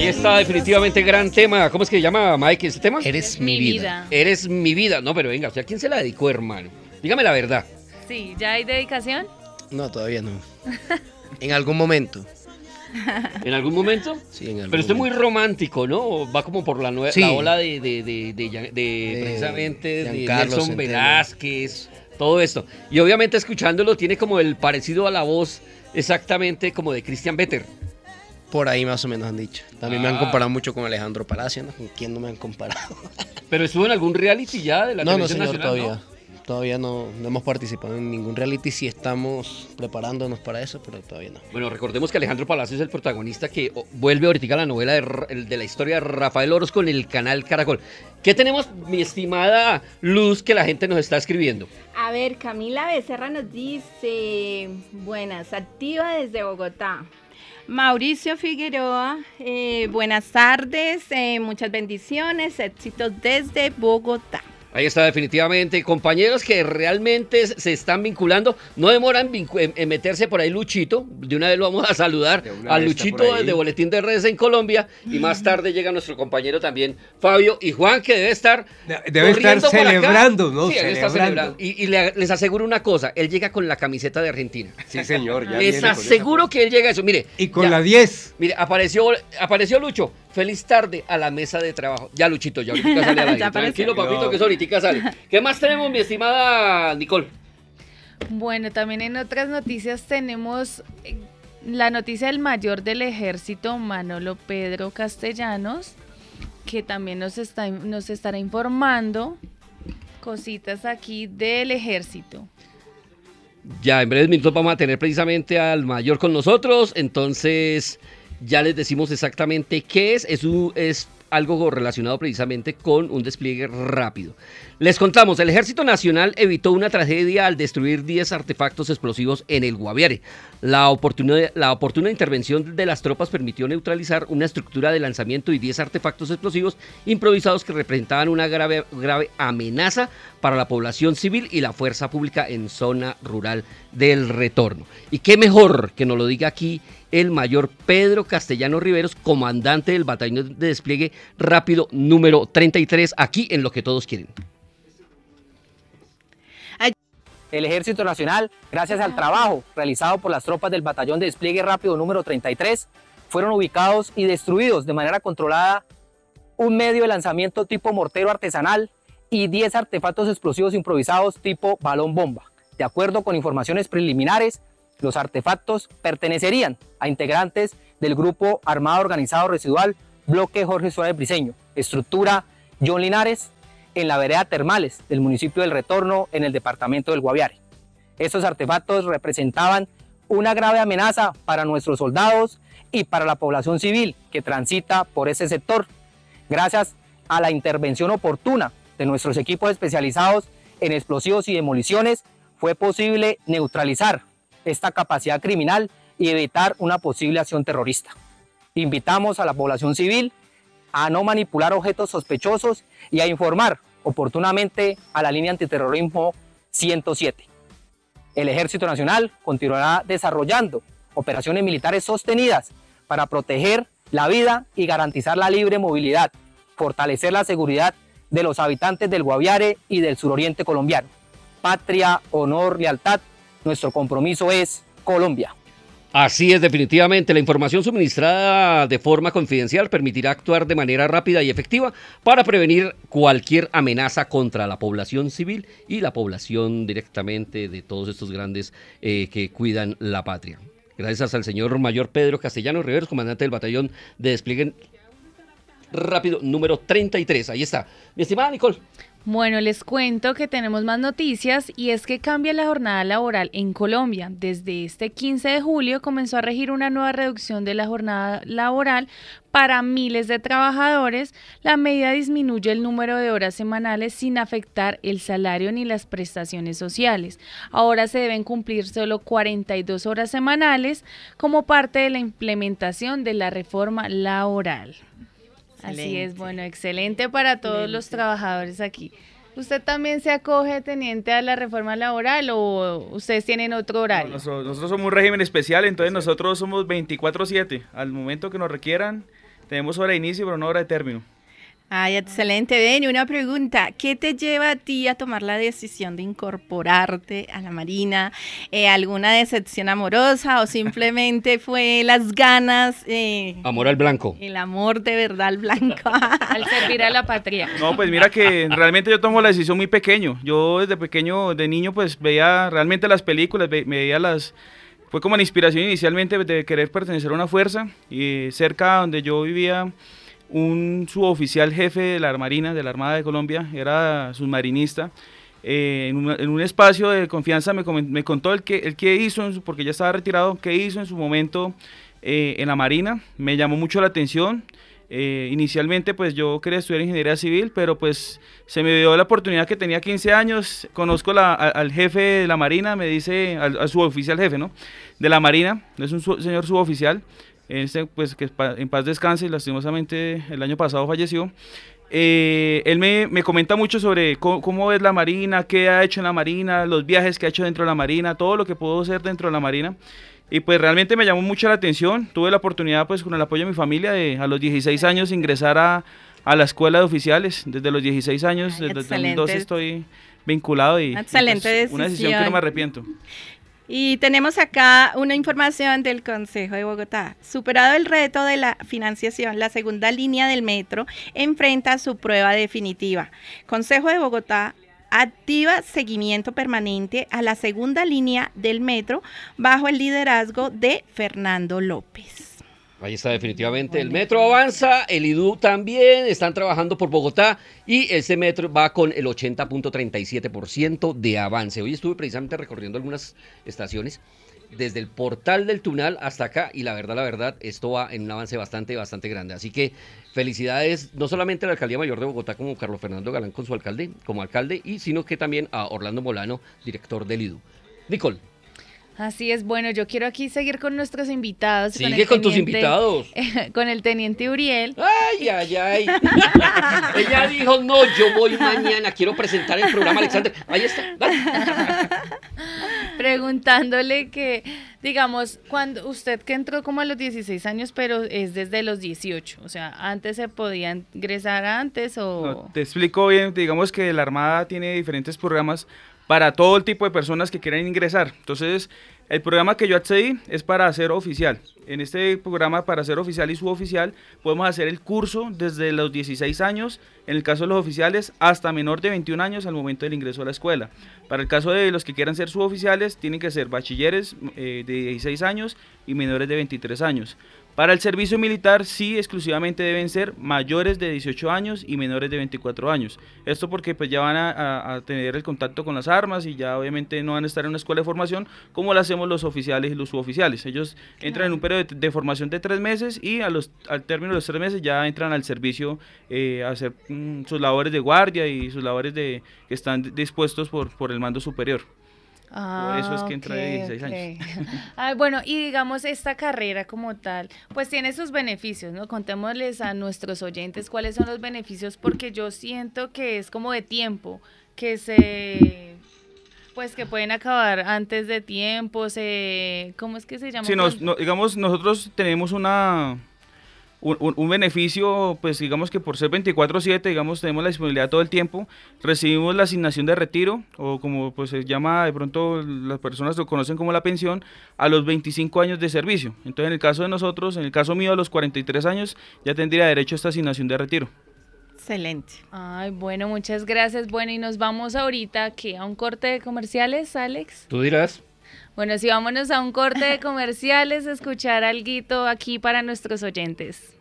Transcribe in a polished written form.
Ahí está, definitivamente gran tema. ¿Cómo es que se llama, Mike, ese tema? Eres mi vida. Eres mi vida. No, pero venga, ¿usted a quién se la dedicó, hermano? Dígame la verdad. Sí, ¿ya hay dedicación? No, todavía no. En algún momento. ¿En algún momento? Sí, en algún Pero usted es muy momento. romántico, ¿no? Va como por la Sí. ola precisamente de Giancarlo Nelson Centeno. Velázquez, todo esto. Y obviamente escuchándolo tiene como el parecido a la voz exactamente como de Christian Vetter. Por ahí más o menos han dicho. También me han Ah. comparado mucho con Alejandro Palacio, ¿no? ¿Con quién no me han comparado? Pero estuvo en algún reality ya de la No, televisión señor, nacional, todavía. ¿no? Todavía no hemos participado en ningún reality. Sí estamos preparándonos para eso, pero todavía no. Bueno, recordemos que Alejandro Palacio es el protagonista que vuelve ahorita a la novela de la historia de Rafael Orozco en el canal Caracol. ¿Qué tenemos, mi estimada Luz, que la gente nos está escribiendo? A ver, Camila Becerra nos dice, buenas, activa desde Bogotá. Mauricio Figueroa, buenas tardes, muchas bendiciones, éxitos desde Bogotá. Ahí está, definitivamente. Compañeros que realmente se están vinculando. No demoran en meterse por ahí Luchito. De una vez lo vamos a saludar a Luchito de Boletín de Redes en Colombia. Y más tarde llega nuestro compañero también, Fabio y Juan, que debe estar corriendo por acá. celebrando, ¿no? Sí, él está celebrando. Y les aseguro una cosa. Él llega con la camiseta de Argentina. Sí, señor. Ya Les viene con aseguro esa- que él llega a eso. Mire. Y con ya. la 10. Mire, apareció Lucho. Feliz tarde a la mesa de trabajo. Ya, Luchito, ya ahorita sale a la Ya Tranquilo, apareció. papito, que eso ahorita sale. ¿Qué más tenemos, mi estimada Nicole? Bueno, también en otras noticias tenemos la noticia del mayor del ejército, Manolo Pedro Castellanos, que también nos estará informando cositas aquí del ejército. Ya, en breves minutos vamos a tener precisamente al mayor con nosotros. Entonces, ya les decimos exactamente qué es. Es algo relacionado precisamente con un despliegue rápido. Les contamos, el Ejército Nacional evitó una tragedia al destruir 10 artefactos explosivos en el Guaviare. La oportuna intervención de las tropas permitió neutralizar una estructura de lanzamiento y 10 artefactos explosivos improvisados que representaban una grave amenaza para la población civil y la fuerza pública en zona rural del Retorno. Y qué mejor que nos lo diga aquí el mayor Pedro Castellano Riveros, comandante del Batallón de Despliegue Rápido número 33, aquí en Lo que Todos Quieren. El Ejército Nacional, gracias al trabajo realizado por las tropas del Batallón de Despliegue Rápido número 33, fueron ubicados y destruidos de manera controlada un medio de lanzamiento tipo mortero artesanal y 10 artefactos explosivos improvisados tipo balón bomba. De acuerdo con informaciones preliminares, los artefactos pertenecerían a integrantes del Grupo Armado Organizado Residual Bloque Jorge Suárez Briceño, estructura John Linares, en la vereda Termales del municipio del Retorno, en el departamento del Guaviare. Estos artefactos representaban una grave amenaza para nuestros soldados y para la población civil que transita por ese sector. Gracias a la intervención oportuna de nuestros equipos especializados en explosivos y demoliciones, fue posible neutralizar esta capacidad criminal y evitar una posible acción terrorista. Invitamos a la población civil a no manipular objetos sospechosos y a informar oportunamente a la línea antiterrorismo 107. El Ejército Nacional continuará desarrollando operaciones militares sostenidas para proteger la vida y garantizar la libre movilidad, fortalecer la seguridad de los habitantes del Guaviare y del suroriente colombiano. Patria, honor, lealtad, nuestro compromiso es Colombia. Así es, definitivamente. La información suministrada de forma confidencial permitirá actuar de manera rápida y efectiva para prevenir cualquier amenaza contra la población civil y la población directamente de todos estos grandes que cuidan la patria. Gracias al señor mayor Pedro Castellano Riveros, comandante del Batallón de Despliegue Rápido número 33. Ahí está. Mi estimada Nicole. Bueno, les cuento que tenemos más noticias y es que cambia la jornada laboral en Colombia. Desde este 15 de julio comenzó a regir una nueva reducción de la jornada laboral para miles de trabajadores. La medida disminuye el número de horas semanales sin afectar el salario ni las prestaciones sociales. Ahora se deben cumplir solo 42 horas semanales como parte de la implementación de la reforma laboral. Así es, bueno, excelente para todos los trabajadores aquí. ¿Usted también se acoge, teniente, a la reforma laboral o ustedes tienen otro horario? Nosotros somos un régimen especial, entonces nosotros somos 24/7. Al momento que nos requieran, tenemos hora de inicio, pero no hora de término. Ay, excelente. Ven, una pregunta. ¿Qué te lleva a ti a tomar la decisión de incorporarte a la Marina? ¿Alguna decepción amorosa o simplemente fue las ganas? Amor al blanco. El amor de verdad al blanco. Al servir a la patria. No, pues mira que realmente yo tomo la decisión muy pequeño. Yo desde pequeño, de niño, pues veía realmente las películas, veía las... Fue como la inspiración inicialmente de querer pertenecer a una fuerza, y cerca donde yo vivía, un suboficial jefe de la Marina, de la Armada de Colombia, era submarinista. En un espacio de confianza me contó el que hizo, porque ya estaba retirado, qué hizo en su momento en la Marina. Me llamó mucho la atención. Inicialmente pues yo quería estudiar ingeniería civil, pero pues se me dio la oportunidad que tenía 15 años, conozco al jefe de la Marina, me dice, al suboficial jefe, ¿no?, de la Marina, es un señor suboficial, pues que en paz descanse, lastimosamente el año pasado falleció. Él me comenta mucho sobre cómo es la Marina, qué ha hecho en la Marina, los viajes que ha hecho dentro de la Marina, todo lo que pudo hacer dentro de la Marina. Y pues realmente me llamó mucho la atención. Tuve la oportunidad, pues con el apoyo de mi familia, de a los 16 años ingresar a la escuela de oficiales. Desde los 16 años, desde el 2012 estoy vinculado, y excelente y, pues, una decisión que no me arrepiento. Y tenemos acá una información del Consejo de Bogotá. Superado el reto de la financiación, la segunda línea del metro enfrenta su prueba definitiva. Consejo de Bogotá activa seguimiento permanente a la segunda línea del metro bajo el liderazgo de Fernando López. Ahí está, definitivamente. El metro avanza, el IDU también, están trabajando por Bogotá y ese metro va con el 80.37% de avance. Hoy estuve precisamente recorriendo algunas estaciones desde el portal del Tunal hasta acá y la verdad, esto va en un avance bastante grande. Así que felicidades no solamente a la Alcaldía Mayor de Bogotá como Carlos Fernando Galán con su alcalde, como alcalde, y sino que también a Orlando Molano, director del IDU. Nicole. Así es, bueno, yo quiero aquí seguir con nuestros invitados. Sigue con tus invitados. Con el teniente Uriel. Ay. Ella dijo, no, yo voy mañana, quiero presentar el programa, Alexander. Ahí está, dale. Preguntándole que, digamos, cuando usted que entró como a los 16 años, pero es desde los 18, o sea, ¿antes se podía ingresar antes o...? No, te explico bien, digamos que la Armada tiene diferentes programas para todo el tipo de personas que quieran ingresar. Entonces, el programa que yo accedí es para ser oficial. En este programa, para ser oficial y suboficial, podemos hacer el curso desde los 16 años, en el caso de los oficiales, hasta menor de 21 años al momento del ingreso a la escuela. Para el caso de los que quieran ser suboficiales, tienen que ser bachilleres de 16 años y menores de 23 años. Para el servicio militar, sí, exclusivamente deben ser mayores de 18 años y menores de 24 años. Esto porque pues ya van a tener el contacto con las armas y ya obviamente no van a estar en una escuela de formación como lo hacemos los oficiales y los suboficiales. Ellos entran en un periodo de formación de 3 meses y al término de los 3 meses ya entran al servicio a hacer sus labores de guardia y sus labores que están dispuestos por el mando superior. Por eso es que entra de 16 años. Ay, bueno, y digamos esta carrera como tal, pues tiene sus beneficios, ¿no? Contémosles a nuestros oyentes cuáles son los beneficios, porque yo siento que es como de tiempo, que pues que pueden acabar antes de tiempo, ¿cómo es que se llama? Sí, digamos, nosotros tenemos un beneficio, pues digamos que por ser 24/7, digamos, tenemos la disponibilidad todo el tiempo, recibimos la asignación de retiro, o como pues se llama de pronto, las personas lo conocen como la pensión, a los 25 años de servicio. Entonces en el caso de nosotros, en el caso mío a los 43 años, ya tendría derecho a esta asignación de retiro. Excelente. Ay, bueno, muchas gracias. Bueno, y nos vamos ahorita, ¿qué? ¿A un corte de comerciales, Alex? Tú dirás. Bueno, sí, vámonos a un corte de comerciales, a escuchar alguito aquí para nuestros oyentes.